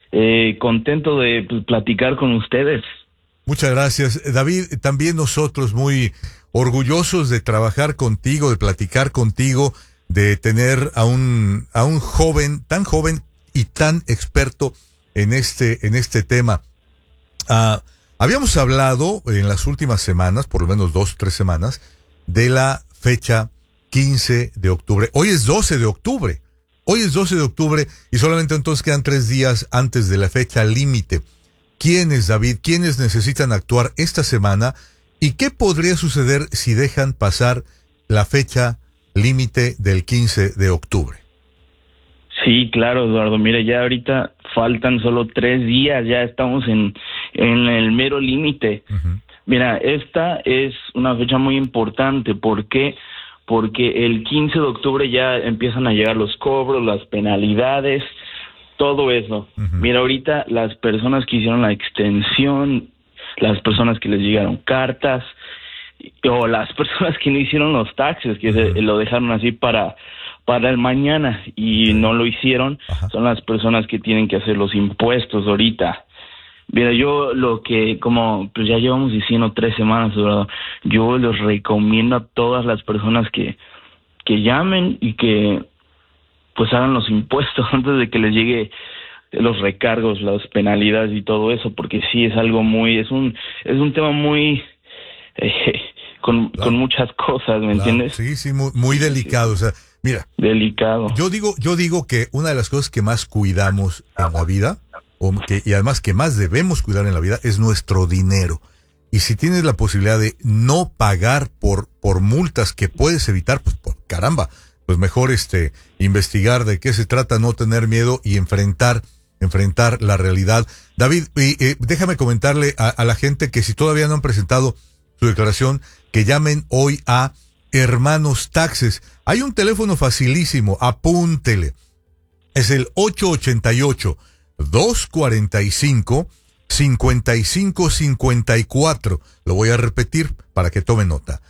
Contento de platicar con ustedes. Muchas gracias, David. También nosotros muy orgullosos de trabajar contigo, de platicar contigo, de tener a un joven, tan joven y tan experto en este tema. Habíamos hablado en las últimas semanas, por lo menos 2 o 3 semanas, de la fecha 15 de octubre. Hoy es 12 de octubre. Hoy es 12 de octubre y solamente entonces quedan 3 días antes de la fecha límite. ¿Quiénes, David? ¿Quiénes necesitan actuar esta semana? ¿Y qué podría suceder si dejan pasar la fecha límite del 15 de octubre? Sí, claro, Eduardo. Mira, ya ahorita faltan solo 3 días, ya estamos en el mero límite. Uh-huh. Mira, esta es una fecha muy importante. ¿Por qué? Porque el 15 de octubre ya empiezan a llegar los cobros, las penalidades, todo eso. Uh-huh. Mira, ahorita las personas que hicieron la extensión, las personas que les llegaron cartas, o las personas que no hicieron los taxes, que uh-huh. Lo dejaron así para el mañana y no lo hicieron, uh-huh. son las personas que tienen que hacer los impuestos ahorita. Mira, yo lo que, como pues ya llevamos diciendo 3 semanas, ¿verdad? Yo les recomiendo a todas las personas que llamen y que pues hagan los impuestos antes de que les llegue los recargos, las penalidades y todo eso, porque sí es algo es un tema muy con muchas cosas, ¿me entiendes? Sí, muy delicado, o sea, mira, delicado. Yo digo que una de las cosas que más cuidamos en la vida, y además que más debemos cuidar en la vida, es nuestro dinero. Y si tienes la posibilidad de no pagar por multas que puedes evitar, pues caramba, pues mejor investigar de qué se trata, no tener miedo y enfrentar la realidad. David, déjame comentarle a la gente que si todavía no han presentado su declaración, que llamen hoy a Hermanos Taxes. Hay un teléfono facilísimo, apúntele. Es el 888-245-5554. Lo voy a repetir para que tome nota.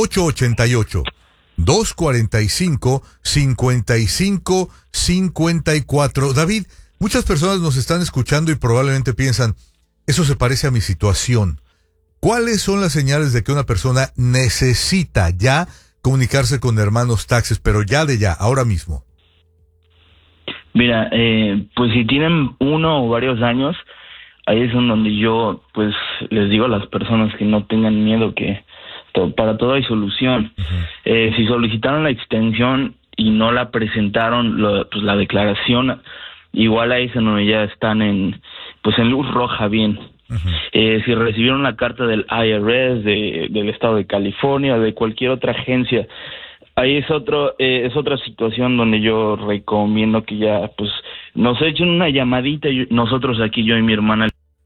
888-245-5554. David, muchas personas nos están escuchando y probablemente piensan, eso se parece a mi situación. ¿Cuáles son las señales de que una persona necesita ya comunicarse con Hermanos Taxes, pero ya ahora mismo? Mira, pues si tienen 1 o varios años, ahí es en donde yo pues les digo a las personas que no tengan miedo, que para todo hay solución. Uh-huh. Si solicitaron la extensión y no la presentaron, pues la declaración, igual ahí es en donde ya están en luz roja bien. Uh-huh. Si recibieron la carta del IRS, del estado de California, de cualquier otra agencia, ahí es otra situación donde yo recomiendo que ya pues nos echen una llamadita. Nosotros aquí, yo y mi hermana,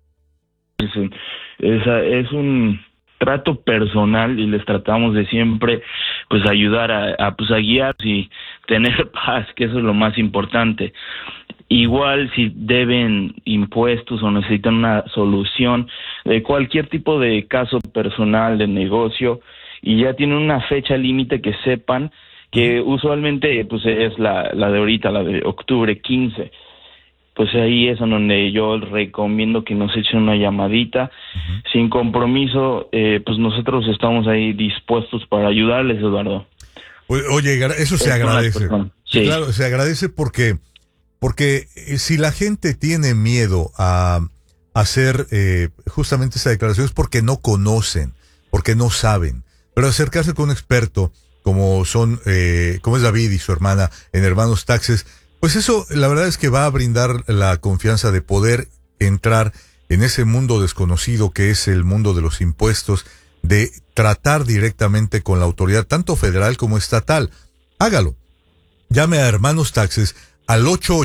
es un trato personal y les tratamos de siempre pues ayudar a guiar y tener paz, que eso es lo más importante. Igual si deben impuestos o necesitan una solución de cualquier tipo de caso personal, de negocio, y ya tienen una fecha límite, que sepan que usualmente pues es la de ahorita, la de octubre 15. Pues ahí es en donde yo recomiendo que nos echen una llamadita, uh-huh. sin compromiso. Pues nosotros estamos ahí dispuestos para ayudarles, Eduardo. Oye, eso se agradece. Sí. Claro, se agradece porque si la gente tiene miedo a hacer justamente esa declaración es porque no conocen, porque no saben. Pero acercarse con un experto como es David y su hermana en Hermanos Taxes, pues eso la verdad es que va a brindar la confianza de poder entrar en ese mundo desconocido que es el mundo de los impuestos, de tratar directamente con la autoridad, tanto federal como estatal. Hágalo. Llame a Hermanos Taxes al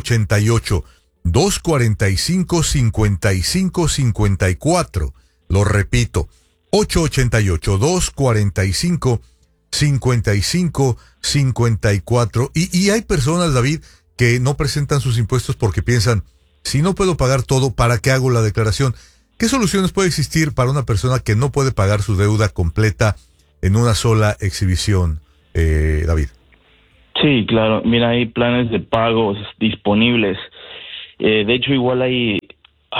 888-245-5554. Lo repito, 888-245-5554. Y hay personas, David, que no presentan sus impuestos porque piensan, si no puedo pagar todo, ¿para qué hago la declaración? ¿Qué soluciones puede existir para una persona que no puede pagar su deuda completa en una sola exhibición, David? Sí, claro. Mira, hay planes de pagos disponibles. De hecho, igual hay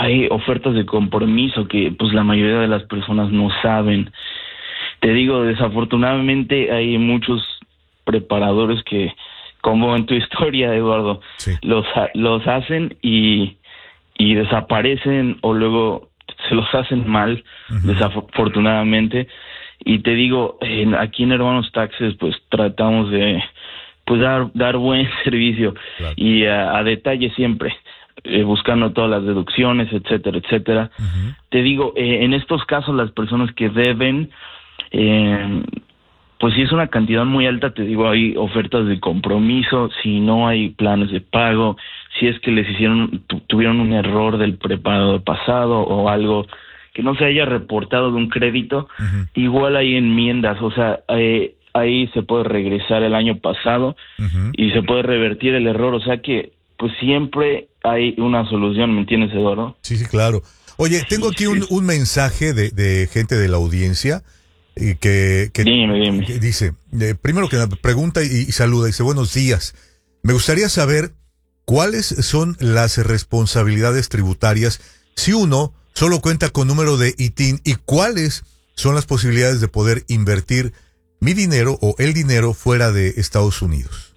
hay ofertas de compromiso que pues la mayoría de las personas no saben. Te digo, desafortunadamente hay muchos preparadores que, como en tu historia, Eduardo, sí, los hacen y desaparecen, o luego se los hacen mal, desafortunadamente. Y te digo, aquí en Hermanos Taxes pues tratamos de pues dar buen servicio, claro, y a detalle siempre, buscando todas las deducciones, etcétera, etcétera. Te digo, en estos casos las personas que deben, pues si es una cantidad muy alta, te digo, hay ofertas de compromiso. Si no hay planes de pago, si es que les tuvieron un error del preparador pasado o algo que no se haya reportado de un crédito, igual hay enmiendas. O sea, ahí se puede regresar el año pasado y se puede revertir el error. O sea que pues siempre hay una solución, ¿me entiendes, Eduardo? Sí, sí, claro. Oye, tengo aquí un mensaje de gente de la audiencia que Dime. que dice, primero que nada, pregunta y saluda, dice, buenos días. Me gustaría saber cuáles son las responsabilidades tributarias si uno solo cuenta con número de ITIN, y cuáles son las posibilidades de poder invertir mi dinero o el dinero fuera de Estados Unidos.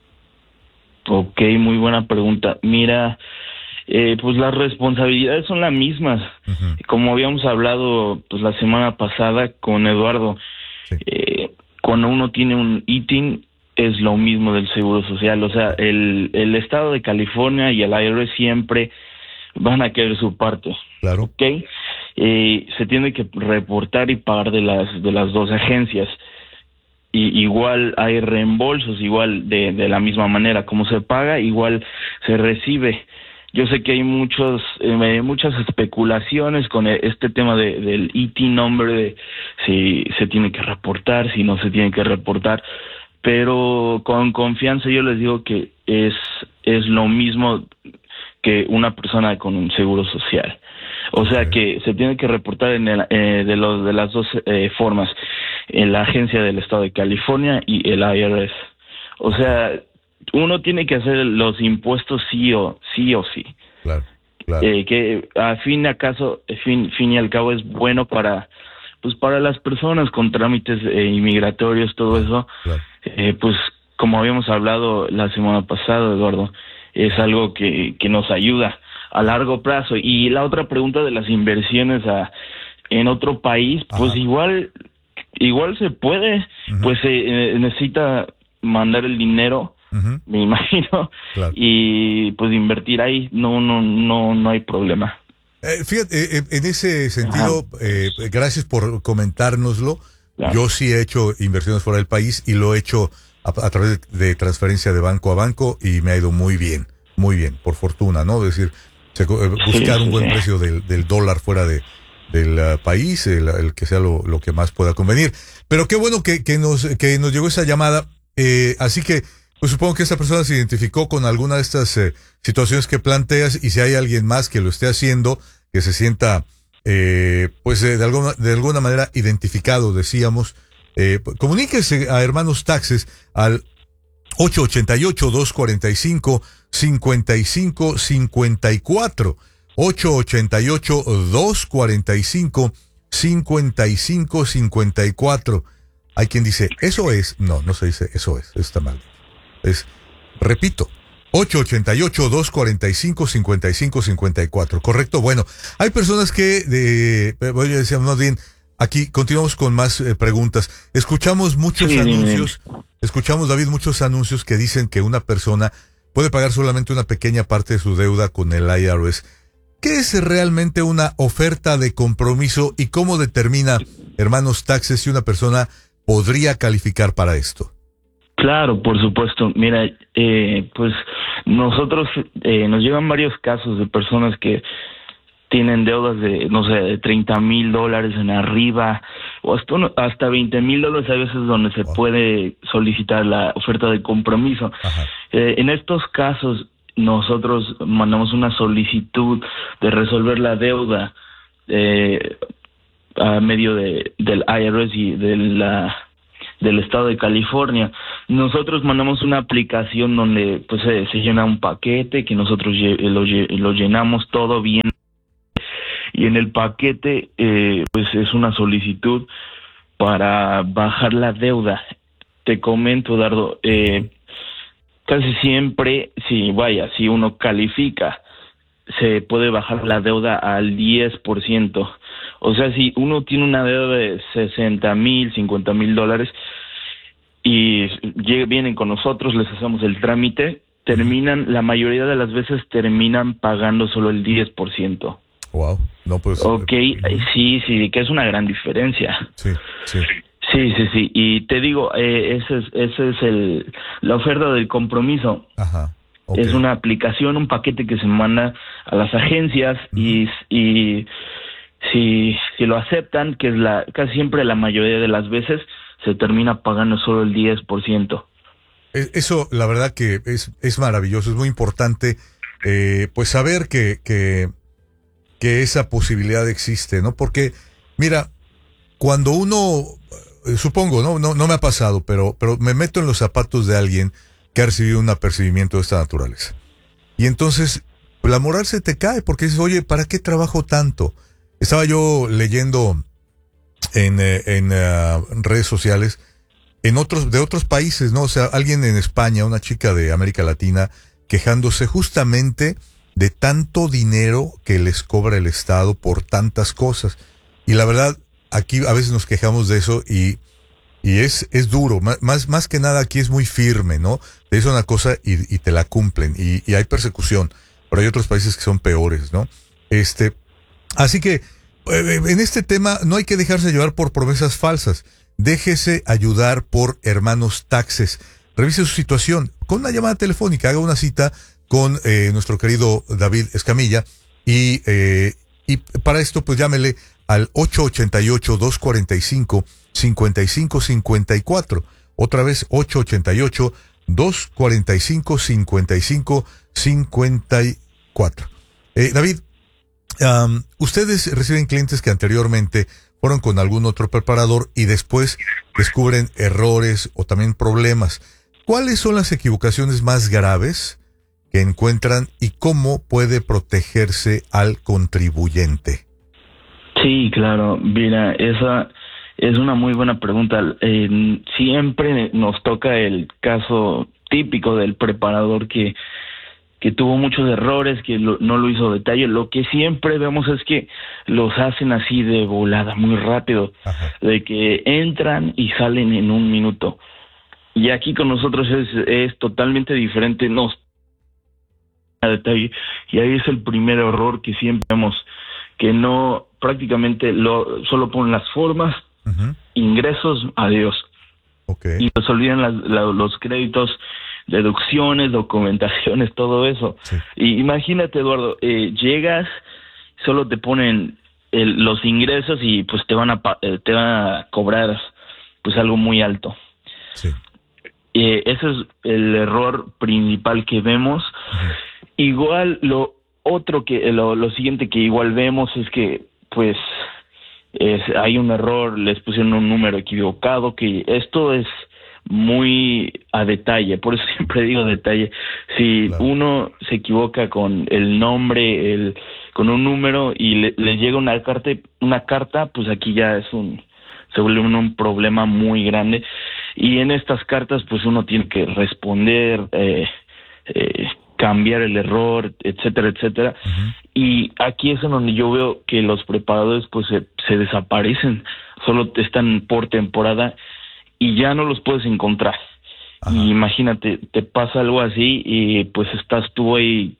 Ok, muy buena pregunta. Mira, pues las responsabilidades son las mismas. Como habíamos hablado pues la semana pasada con Eduardo, Sí. Cuando uno tiene un ITIN es lo mismo del Seguro Social. O sea, el estado de California y el IRS siempre van a querer su parte. Claro. Ok, se tiene que reportar y pagar de las dos agencias. Y igual hay reembolsos, igual de la misma manera, como se paga, igual se recibe. Yo sé que hay muchas especulaciones con este tema del ITIN number, de si se tiene que reportar, si no se tiene que reportar, pero con confianza yo les digo que es lo mismo que una persona con un seguro social. O sea que se tiene que reportar de las dos formas, en la agencia del estado de California y el IRS. O sea, uno tiene que hacer los impuestos sí o sí. Claro, claro. Que a fin y al cabo es bueno para las personas con trámites inmigratorios, todo eso. Claro. Pues como habíamos hablado la semana pasada, Eduardo, es algo que nos ayuda a largo plazo. Y la otra pregunta de las inversiones en otro país, pues igual se puede, pues necesita mandar el dinero, me imagino, claro, y pues invertir ahí, no hay problema. Fíjate, en ese sentido, gracias por comentárnoslo. Claro. Yo sí he hecho inversiones fuera del país y lo he hecho a través de transferencia de banco a banco y me ha ido muy bien, por fortuna, ¿no? Es decir, buscar un buen precio del dólar fuera del país, el que sea lo que más pueda convenir. Pero qué bueno que nos llegó esa llamada, así que pues supongo que esta persona se identificó con alguna de estas situaciones que planteas, y si hay alguien más que lo esté haciendo, que se sienta de alguna manera identificado, decíamos, comuníquese a Hermanos Taxes al 888-245-5554, 888-245-5554. Hay quien dice, ¿eso es? No se dice eso es, está mal. Repito, 888-245-5554, ¿correcto? Bueno, hay personas que, voy a decir más bien, aquí continuamos con más preguntas. Escuchamos muchos anuncios, David, muchos anuncios que dicen que una persona puede pagar solamente una pequeña parte de su deuda con el IRS. ¿Qué es realmente una oferta de compromiso y cómo determina Hermanos Taxes si una persona podría calificar para esto? Claro, por supuesto. Mira, pues nosotros nos llegan varios casos de personas que tienen deudas de, no sé, de $30,000 en arriba, o hasta $20,000 a veces, donde se puede solicitar la oferta de compromiso. En estos casos nosotros mandamos una solicitud de resolver la deuda a medio del IRS y del estado de California. Nosotros mandamos una aplicación donde pues se llena un paquete que nosotros lo llenamos todo bien En el paquete, pues es una solicitud para bajar la deuda. Te comento, Dardo, casi siempre, si uno califica, se puede bajar la deuda al 10%. O sea, si uno tiene una deuda de 60,000, 50,000 dólares y vienen con nosotros, les hacemos el trámite, la mayoría de las veces terminan pagando solo el 10%. Wow, no pues. Okay, sí, que es una gran diferencia. Sí. Sí, y te digo, ese es la oferta del compromiso. Ajá. Okay. Es una aplicación, un paquete que se manda a las agencias y si lo aceptan, que es casi siempre la mayoría de las veces, se termina pagando solo el 10%. Eso, la verdad que es maravilloso, es muy importante, pues saber que esa posibilidad existe, ¿no? Porque, mira, cuando uno, supongo, no me ha pasado, pero me meto en los zapatos de alguien que ha recibido un apercibimiento de esta naturaleza. Y entonces, la moral se te cae porque dices, oye, ¿para qué trabajo tanto? Estaba yo leyendo en redes sociales de otros países, ¿no? O sea, alguien en España, una chica de América Latina, quejándose justamente de tanto dinero que les cobra el Estado por tantas cosas. Y la verdad, aquí a veces nos quejamos de eso y es duro, más que nada aquí es muy firme, ¿no? Te dicen una cosa y te la cumplen y hay persecución, pero hay otros países que son peores, ¿no? Así que en este tema no hay que dejarse llevar por promesas falsas. Déjese ayudar por Hermanos Taxes. Revise su situación con una llamada telefónica, haga una cita con nuestro querido David Escamilla y para esto pues llámele al 888-245-5554. Otra vez 888-245-5554. David, ustedes reciben clientes que anteriormente fueron con algún otro preparador y después descubren errores o también problemas. ¿Cuáles son las equivocaciones más graves que encuentran y cómo puede protegerse al contribuyente? Sí, claro. Mira, esa es una muy buena pregunta. Siempre nos toca el caso típico del preparador que tuvo muchos errores, que no lo hizo a detalle. Lo que siempre vemos es que los hacen así de volada, muy rápido. Ajá. De que entran y salen en un minuto. Y aquí con nosotros es totalmente diferente, nos a detalle. Y ahí es el primer error que siempre vemos, que no prácticamente solo ponen las formas, uh-huh, ingresos, adiós. Okay. Y nos olvidan los créditos, deducciones, documentaciones, todo eso. Sí. Y imagínate, Eduardo, llegas, solo te ponen los ingresos y pues te van a cobrar pues algo muy alto. Sí. Ese es el error principal que vemos. Uh-huh. Igual lo siguiente que igual vemos es que pues hay un error, les pusieron un número equivocado, que esto es muy a detalle, por eso siempre digo detalle. Si claro, uno se equivoca con el nombre, con un número y le llega una carta, pues aquí ya se vuelve un problema muy grande. Y en estas cartas pues uno tiene que responder, cambiar el error, etcétera, etcétera. Uh-huh. Y aquí es en donde yo veo que los preparadores pues se desaparecen, solo están por temporada y ya no los puedes encontrar. Ajá. Y imagínate, te pasa algo así y pues estás tú ahí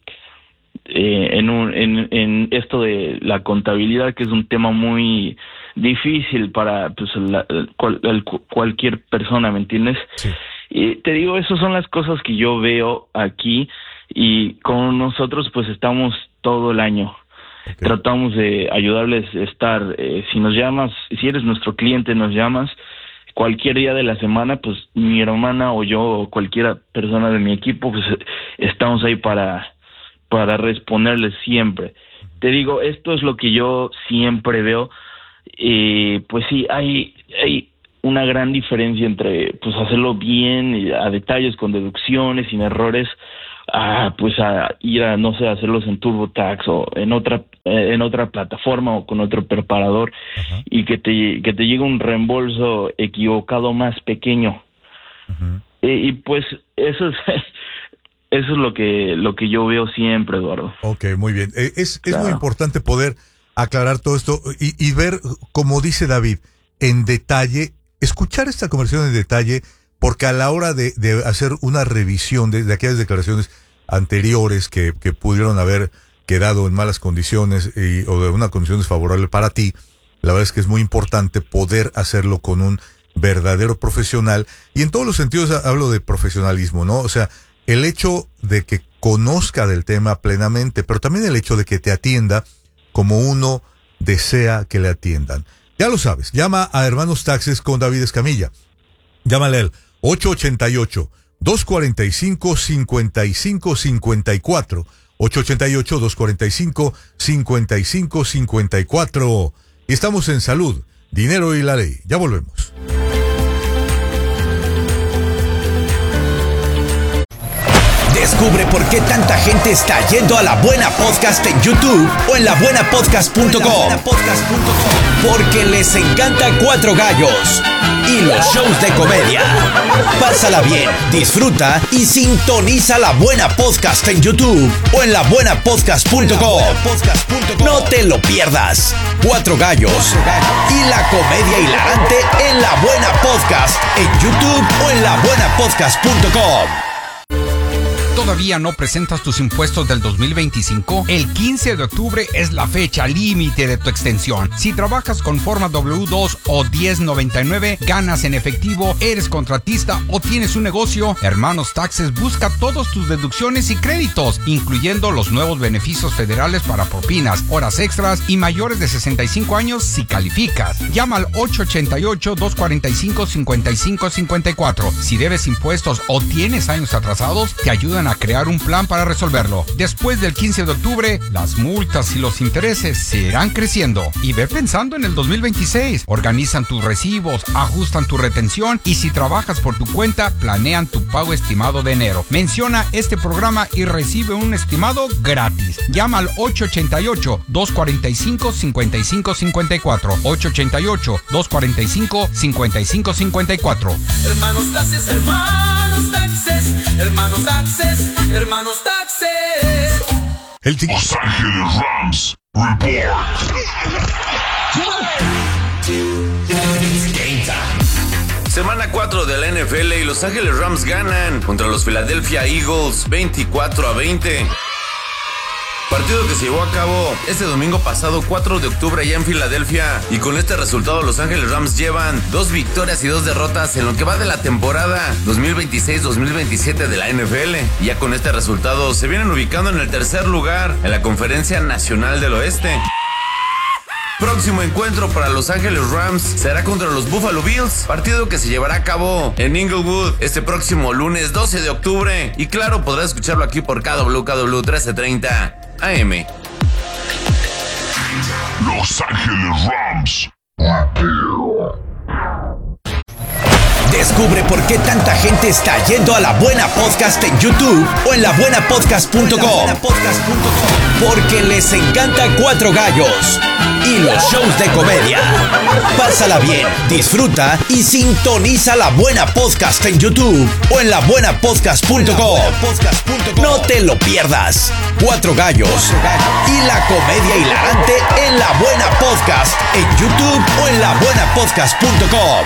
en esto de la contabilidad, que es un tema muy difícil para pues cualquier persona, ¿me entiendes? Sí. Y te digo, esas son las cosas que yo veo aquí y con nosotros pues estamos todo el año. Okay. Tratamos de ayudarles a estar, si nos llamas, si eres nuestro cliente, nos llamas cualquier día de la semana, pues mi hermana o yo o cualquier persona de mi equipo, pues estamos ahí para responderles siempre. Te digo, esto es lo que yo siempre veo. Pues sí, hay una gran diferencia entre pues hacerlo bien, a detalles, con deducciones, sin errores, pues a ir a, no sé, a hacerlos en TurboTax o en otra plataforma o con otro preparador. Ajá. Y que te llegue un reembolso equivocado más pequeño. Uh-huh. Y pues eso es lo que yo veo siempre, Eduardo. Ok, muy bien. Es Claro. muy importante poder aclarar todo esto y ver, como dice David, en detalle, escuchar esta conversación en detalle, porque a la hora de hacer una revisión de aquellas declaraciones anteriores que pudieron haber quedado en malas condiciones o de una condición desfavorable para ti, la verdad es que es muy importante poder hacerlo con un verdadero profesional, y en todos los sentidos hablo de profesionalismo, ¿no? O sea, el hecho de que conozca del tema plenamente, pero también el hecho de que te atienda como uno desea que le atiendan. Ya lo sabes, llama a Hermanos Taxes con David Escamilla. Llámale al 888-245-5554. 888-245-5554. Y estamos en Salud, Dinero y la Ley. Ya volvemos. Descubre por qué tanta gente está yendo a La Buena Podcast en YouTube o en labuenapodcast.com. Porque les encanta Cuatro Gallos y los shows de comedia. Pásala bien, disfruta y sintoniza La Buena Podcast en YouTube o en labuenapodcast.com. No te lo pierdas. Cuatro Gallos y la comedia hilarante en La Buena Podcast en YouTube o en labuenapodcast.com. ¿Todavía no presentas tus impuestos del 2025? El 15 de octubre es la fecha límite de tu extensión. Si trabajas con forma W2 o 1099, ganas en efectivo, eres contratista o tienes un negocio, Hermanos Taxes busca todas tus deducciones y créditos, incluyendo los nuevos beneficios federales para propinas, horas extras y mayores de 65 años si calificas. Llama al 888-245-5554. Si debes impuestos o tienes años atrasados, te ayudan a crear un plan para resolverlo. Después del 15 de octubre, las multas y los intereses seguirán creciendo. Y ve pensando en el 2026. Organizan tus recibos, ajustan tu retención y si trabajas por tu cuenta, planean tu pago estimado de enero. Menciona este programa y recibe un estimado gratis. Llama al 888-245-5554. 888-245-5554. Hermanos Taxes, hermanos Taxes, hermanos Taxes, hermanos Taxes. Los Ángeles Rams Report. Semana 4 de la NFL y Los Ángeles Rams ganan contra los Philadelphia Eagles 24-20. Partido que se llevó a cabo este domingo pasado, 4 de octubre, allá en Filadelfia. Y con este resultado, Los Ángeles Rams llevan 2 victorias y 2 derrotas en lo que va de la temporada 2026-2027 de la NFL. Y ya con este resultado, se vienen ubicando en el tercer lugar en la Conferencia Nacional del Oeste. Próximo encuentro para Los Ángeles Rams será contra los Buffalo Bills, partido que se llevará a cabo en Inglewood este próximo lunes 12 de octubre. Y claro, podrás escucharlo aquí por KW 1330 AM. Los Ángeles Rams. Descubre por qué tanta gente está yendo a La Buena Podcast en YouTube o en labuenapodcast.com. Porque les encanta Cuatro Gallos y los shows de comedia. Pásala bien, disfruta y sintoniza La Buena Podcast en YouTube o en labuenapodcast.com. No te lo pierdas. Cuatro Gallos y la comedia hilarante en La Buena Podcast en YouTube o en labuenapodcast.com.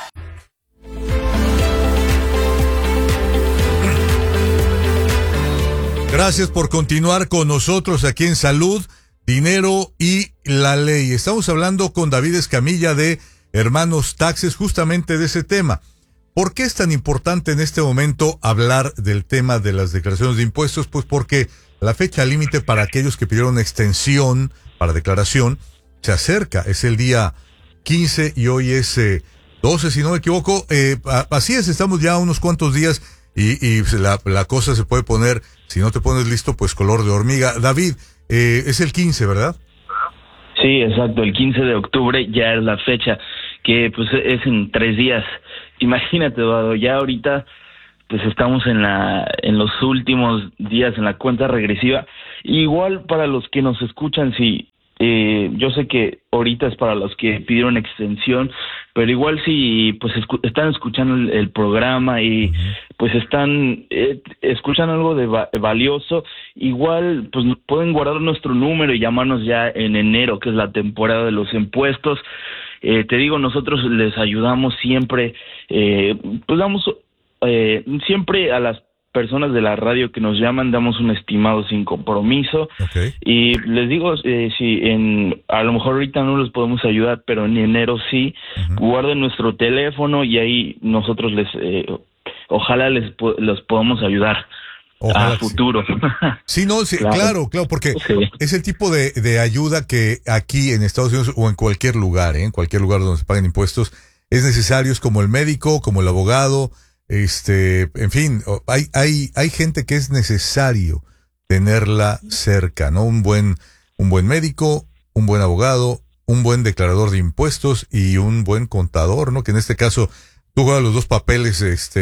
Gracias por continuar con nosotros aquí en Salud, Dinero y la Ley. Estamos hablando con David Escamilla de Hermanos Taxes justamente de ese tema. ¿Por qué es tan importante en este momento hablar del tema de las declaraciones de impuestos? Pues porque la fecha límite para aquellos que pidieron extensión para declaración se acerca. Es el día 15 y hoy es 12, si no me equivoco. Así es, estamos ya unos cuantos días y la cosa se puede poner, si no te pones listo, pues color de hormiga. David, es el 15, ¿verdad? Sí, exacto, el 15 de octubre ya es la fecha, que pues es en 3 días. Imagínate, Eduardo, ya ahorita pues estamos en los últimos días en la cuenta regresiva. Igual para los que nos escuchan, sí, yo sé que ahorita es para los que pidieron extensión, pero igual si pues están escuchando el programa y pues están escuchando algo de valioso, igual pues pueden guardar nuestro número y llamarnos ya en enero, que es la temporada de los impuestos. Te digo, nosotros les ayudamos siempre, pues damos siempre a las personas de la radio que nos llaman, damos un estimado sin compromiso. Okay. Y les digo, si a lo mejor ahorita no les podemos ayudar, pero en enero sí, guarden nuestro teléfono y ahí nosotros ojalá los podamos ayudar. Ojalá a futuro. Sí, no, sí, claro, porque es el tipo de ayuda que aquí en Estados Unidos o en cualquier lugar, en cualquier lugar donde se paguen impuestos, es necesario, es como el médico, como el abogado, en fin, hay gente que es necesario tenerla cerca, ¿no? Un buen médico, un buen abogado, un buen declarador de impuestos y un buen contador, ¿no? Que en este caso tú juegas los dos papeles,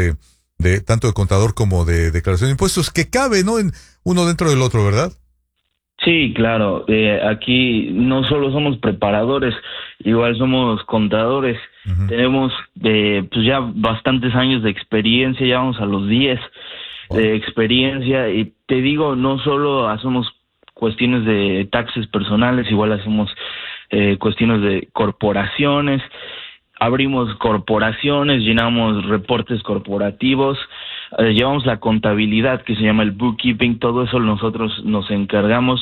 de tanto de contador como de declaración de impuestos, que cabe, ¿no? En uno dentro del otro, ¿verdad? Sí, claro. Aquí no solo somos preparadores, igual somos contadores. Tenemos pues ya bastantes años de experiencia, ya vamos a los 10 de experiencia. Y te digo, no solo hacemos cuestiones de taxes personales, igual hacemos cuestiones de corporaciones. Abrimos corporaciones, llenamos reportes corporativos, llevamos la contabilidad que se llama el bookkeeping, todo eso nosotros nos encargamos.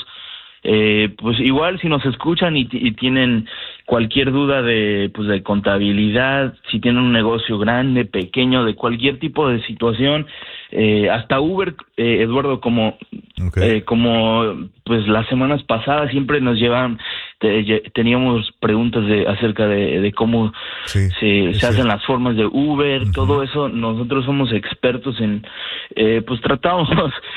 Pues igual si nos escuchan y tienen cualquier duda de contabilidad, si tienen un negocio grande, pequeño, de cualquier tipo de situación, hasta Uber, Eduardo, como pues las semanas pasadas siempre nos llevan, teníamos preguntas acerca de cómo se hacen las formas de Uber, todo eso. Nosotros somos expertos en, pues tratamos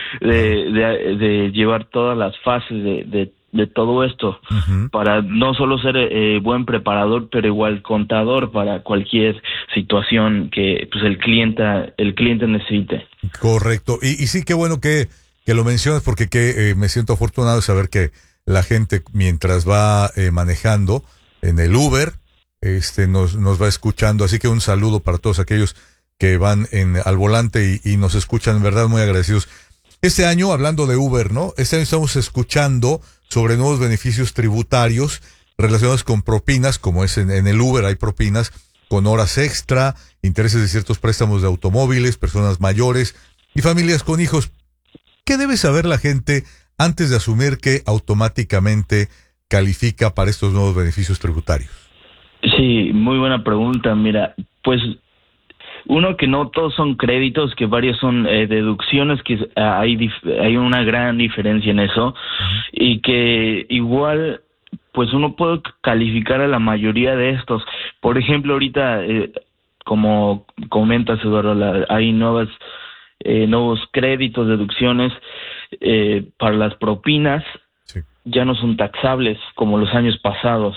de llevar todas las fases de todo esto, para no solo ser buen preparador, pero igual contador para cualquier situación que pues el cliente necesite. Correcto. Y sí, qué bueno que lo mencionas, porque me siento afortunado de saber que la gente, mientras va manejando en el Uber, nos va escuchando. Así que un saludo para todos aquellos que van al volante y nos escuchan, en verdad, muy agradecidos. Este año, hablando de Uber, ¿no? Este año estamos escuchando sobre nuevos beneficios tributarios relacionados con propinas, como es en el Uber, hay propinas con horas extra, intereses de ciertos préstamos de automóviles, personas mayores y familias con hijos. ¿Qué debe saber la gente antes de asumir que automáticamente califica para estos nuevos beneficios tributarios? Sí, muy buena pregunta. Mira, pues uno, que no todos son créditos, que varios son deducciones, que hay una gran diferencia en eso, y que igual pues uno puede calificar a la mayoría de estos. Por ejemplo, ahorita, como comentas, Eduardo, hay nuevos créditos, deducciones para las propinas. Sí. Ya no son taxables como los años pasados.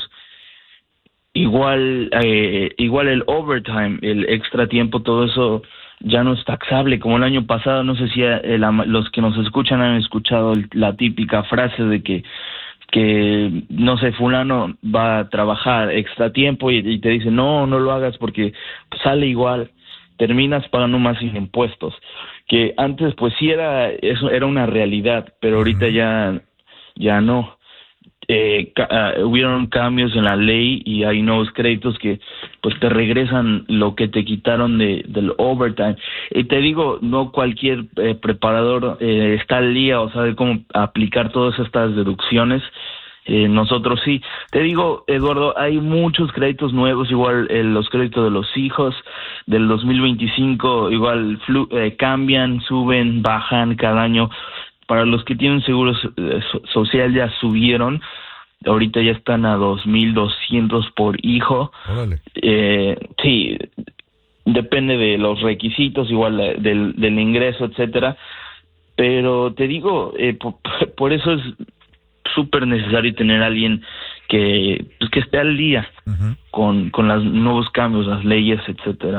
Igual el overtime, el extra tiempo, todo eso ya no es taxable como el año pasado. No sé si los que nos escuchan han escuchado la típica frase de que no sé, fulano va a trabajar extra tiempo y te dice no lo hagas porque sale igual, terminas pagando más sin impuestos. Que antes pues sí eso era una realidad, pero ahorita ya no. Hubieron cambios en la ley y hay nuevos créditos que pues te regresan lo que te quitaron del overtime. Y te digo, no cualquier preparador está al día o sabe cómo aplicar todas estas deducciones. Nosotros sí. Te digo, Eduardo, hay muchos créditos nuevos, igual los créditos de los hijos del 2025, igual cambian, suben, bajan cada año. Para los que tienen seguro social ya subieron, ahorita ya están a 2,200 por hijo. Sí, depende de los requisitos, igual del ingreso, etcétera. Pero te digo, por eso es súper necesario tener a alguien que esté al día con los nuevos cambios, las leyes, etcétera.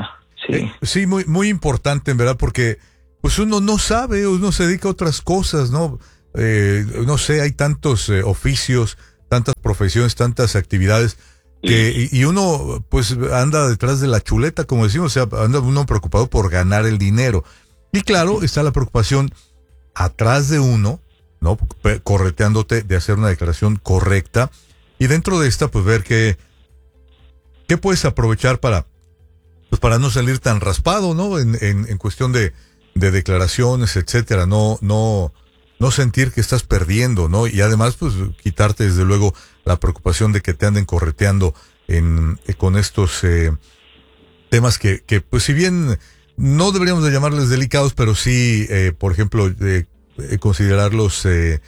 Sí, muy, muy importante, en verdad, porque pues uno no sabe, uno se dedica a otras cosas, ¿no? No sé, hay tantos oficios, tantas profesiones, tantas actividades, que y uno pues anda detrás de la chuleta, como decimos, o sea, anda uno preocupado por ganar el dinero. Y claro, está la preocupación atrás de uno, ¿no? Correteándote de hacer una declaración correcta, y dentro de esta, pues ver qué puedes aprovechar para no salir tan raspado, ¿no? En cuestión de declaraciones, etcétera, no sentir que estás perdiendo, ¿no? Y además, pues, quitarte desde luego la preocupación de que te anden correteando con estos temas que, pues, si bien no deberíamos de llamarles delicados, pero sí, por ejemplo, considerarlos,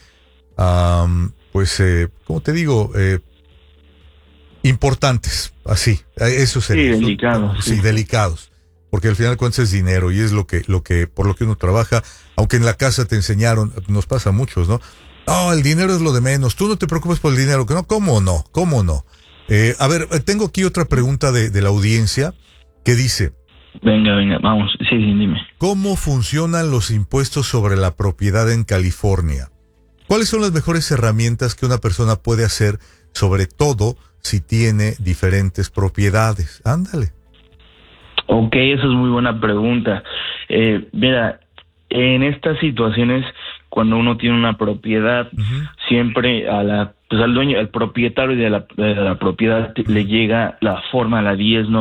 pues, ¿cómo te digo? Importantes, así, eso sería. Sí, delicados. Sí, delicados. Porque al final de cuentas es dinero y es lo que por lo que uno trabaja. Aunque en la casa te enseñaron, nos pasa a muchos, ¿no? No, el dinero es lo de menos, tú no te preocupes por el dinero, que no, ¿cómo no? A ver, tengo aquí otra pregunta de la audiencia que dice: Venga, vamos, sí, dime. ¿Cómo funcionan los impuestos sobre la propiedad en California? ¿Cuáles son las mejores herramientas que una persona puede hacer, sobre todo si tiene diferentes propiedades? Ándale. Ok, esa es muy buena pregunta. Mira, en estas situaciones, cuando uno tiene una propiedad, siempre al dueño, al propietario de la propiedad le llega la forma, la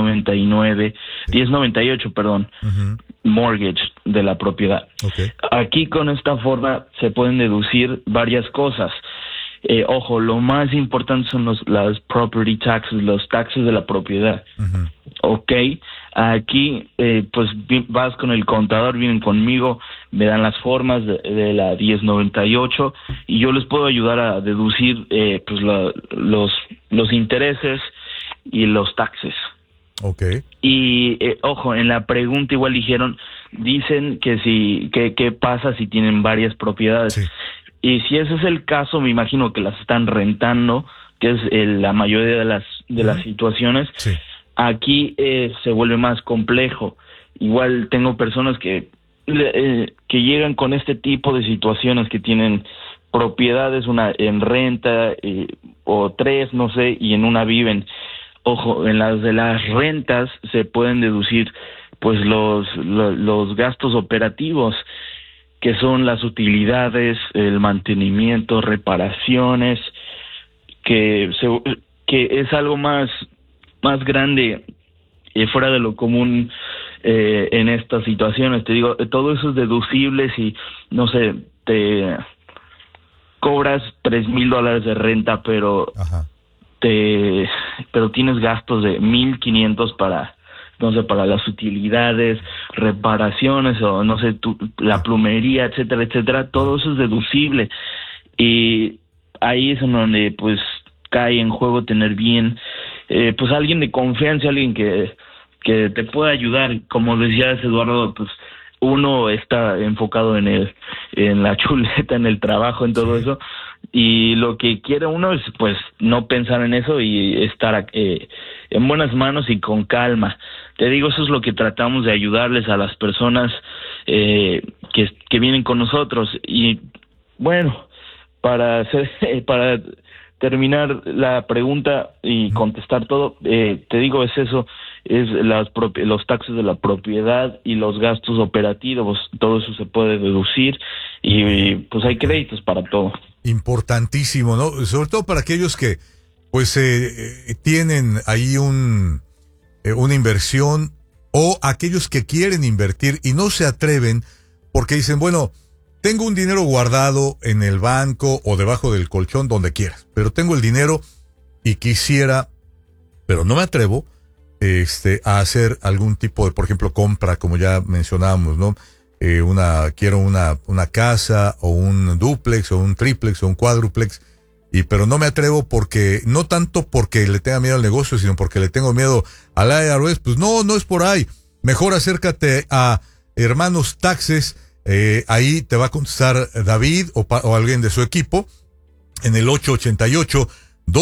1098, mortgage de la propiedad. Okay. Aquí con esta forma se pueden deducir varias cosas. Ojo, lo más importante son las property taxes, los taxes de la propiedad. Ok, aquí pues vas con el contador, vienen conmigo, me dan las formas de la 1098 y yo les puedo ayudar a deducir pues los intereses y los taxes. Okay. Y ojo, en la pregunta igual dicen que qué pasa si tienen varias propiedades. Sí. Y si ese es el caso, me imagino que las están rentando, que es la mayoría de las situaciones. Sí. Aquí se vuelve más complejo. Igual tengo personas que llegan con este tipo de situaciones, que tienen propiedades, una en renta o tres, no sé, y en una viven. Ojo, en las de las rentas se pueden deducir pues los gastos operativos, que son las utilidades, el mantenimiento, reparaciones, que es algo más grande fuera de lo común en estas situaciones. Te digo, todo eso es deducible si, no sé, te cobras $3,000 de renta, pero tienes gastos de $1,500 para las utilidades, reparaciones o no sé, la plomería, etcétera, todo eso es deducible. Y ahí es en donde pues cae en juego tener bien pues alguien de confianza, alguien que te pueda ayudar. Como decías, Eduardo, pues uno está enfocado en la chuleta, en el trabajo, en todo eso, y lo que quiere uno es pues no pensar en eso y estar en buenas manos y con calma. Te digo, eso es lo que tratamos de ayudarles a las personas que vienen con nosotros. Y bueno, para terminar la pregunta y contestar todo, te digo, es eso, es los taxes de la propiedad y los gastos operativos, todo eso se puede deducir y pues hay créditos para todo. Importantísimo, ¿no? Sobre todo para aquellos que pues tienen ahí una inversión, o aquellos que quieren invertir y no se atreven porque dicen, bueno, tengo un dinero guardado en el banco o debajo del colchón, donde quieras, pero tengo el dinero y quisiera, pero no me atrevo a hacer algún tipo de, por ejemplo, compra, como ya mencionábamos, ¿no? Quiero una casa o un dúplex o un triplex o un cuádruplex, pero no me atrevo porque, no tanto porque le tenga miedo al negocio, sino porque le tengo miedo al IRS. Pues no es por ahí. Mejor acércate a Hermanos Taxes. Ahí te va a contestar David o alguien de su equipo en el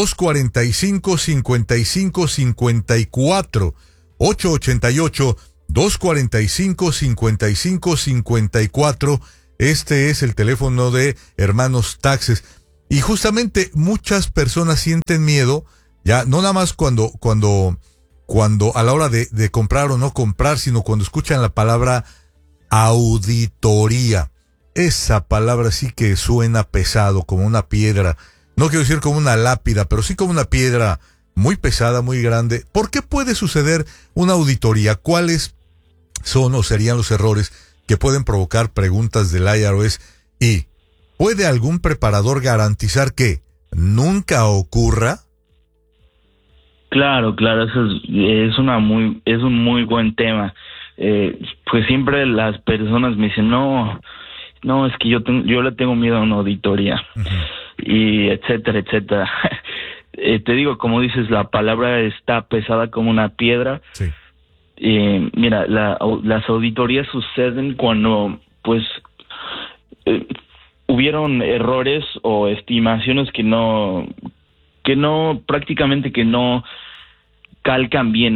888-245-5554. 888 245-5554. Este es el teléfono de Hermanos Taxes. Y justamente muchas personas sienten miedo, ya no nada más cuando a la hora de comprar o no comprar, sino cuando escuchan la palabra auditoría. Esa palabra sí que suena pesado, como una piedra. No quiero decir como una lápida, pero sí como una piedra muy pesada, muy grande. ¿Por qué puede suceder una auditoría? ¿Cuáles son o serían los errores que pueden provocar preguntas del IRS? ¿Y puede algún preparador garantizar que nunca ocurra? Claro, eso es un muy buen tema. Pues siempre las personas me dicen, no, es que yo le tengo miedo a una auditoría. Uh-huh. Y etcétera. Te digo, como dices, la palabra está pesada como una piedra. Sí. Mira, las auditorías suceden cuando, pues, hubieron errores o estimaciones que no prácticamente que no calcan bien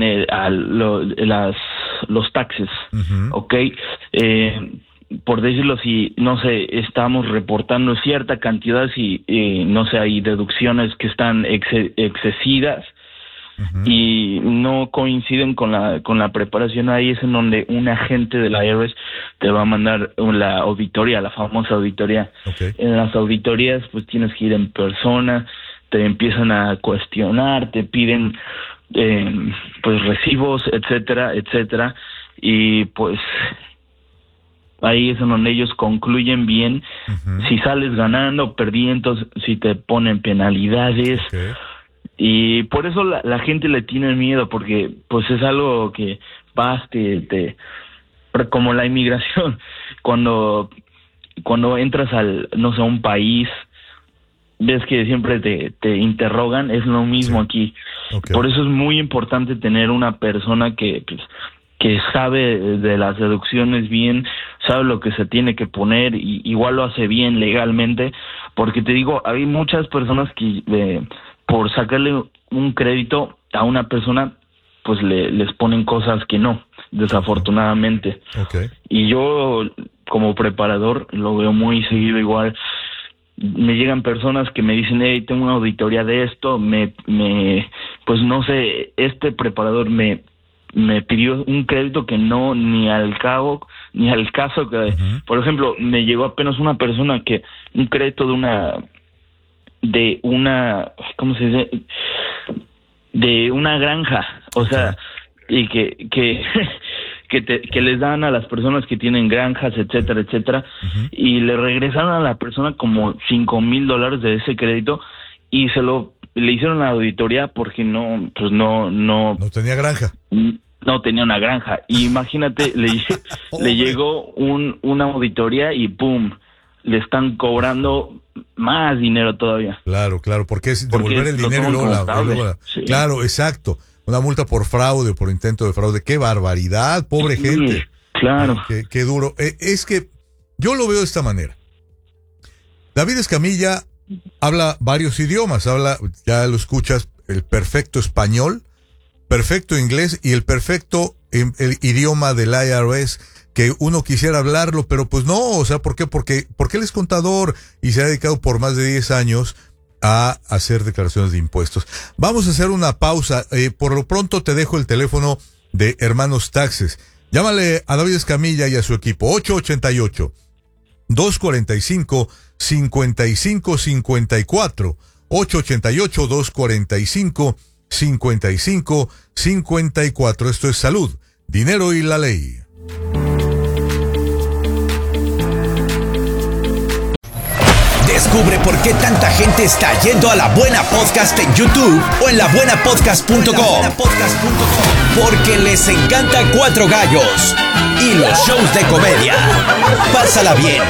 los taxes. Uh-huh. ¿Okay? Por decirlo así, no sé, estamos reportando cierta cantidad y no sé, hay deducciones que están excesivas. Uh-huh. Y no coinciden con la preparación. Ahí es en donde un agente de la IRS te va a mandar la auditoría, la famosa auditoría. Okay. En las auditorías pues tienes que ir en persona, te empiezan a cuestionar, te piden pues recibos, etcétera, y pues ahí es en donde ellos concluyen bien. Uh-huh. Si sales ganando, perdiendo, si te ponen penalidades. Okay. Y por eso la gente le tiene miedo, porque pues es algo que vas, como la inmigración, cuando entras a un país, ves que siempre te interrogan, es lo mismo. Sí. Aquí. Okay. Por eso es muy importante tener una persona que sabe de las deducciones bien, sabe lo que se tiene que poner, y igual lo hace bien legalmente, porque te digo, hay muchas personas que por sacarle un crédito a una persona, pues les ponen cosas que no, desafortunadamente. Okay. Y yo, como preparador, lo veo muy seguido igual. Me llegan personas que me dicen, hey, tengo una auditoría de esto, pues no sé, este preparador me pidió un crédito que no, ni al caso que, uh-huh. Por ejemplo, me llegó apenas una persona que un crédito de una ¿cómo se dice? De una granja, o okay. sea, y que les dan a las personas que tienen granjas, etcétera, uh-huh. Y le regresaron a la persona como $5,000 de ese crédito, y le hicieron la auditoría porque no tenía granja. No tenía una granja. Y imagínate, le llegó una auditoría y ¡pum! Le están cobrando más dinero todavía. Claro, porque es devolver el dinero y luego sí. Claro, exacto. Una multa por fraude o por intento de fraude. ¡Qué barbaridad! Pobre gente. Claro. Qué duro. Es que yo lo veo de esta manera. David Escamilla habla varios idiomas. Ya lo escuchas, el perfecto español, perfecto inglés y el perfecto el idioma del IRS, que uno quisiera hablarlo, pero pues no, o sea, ¿por qué? Porque él es contador y se ha dedicado por más de 10 años a hacer declaraciones de impuestos. Vamos a hacer una pausa. Por lo pronto te dejo el teléfono de Hermanos Taxes. Llámale a David Escamilla y a su equipo, 888-245-5554, 888-245-5554. Esto es Salud, Dinero y la Ley. Descubre por qué tanta gente está yendo a La Buena Podcast en YouTube o en labuenapodcast.com. Porque les encanta Cuatro Gallos y los shows de comedia. Pásala bien,